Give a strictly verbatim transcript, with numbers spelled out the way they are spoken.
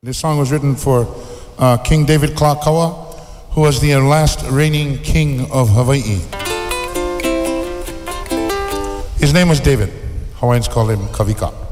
This song was written for uh, King David Kalakaua, who was the last reigning king of Hawaii. His name was David. Hawaiians call him Kavika.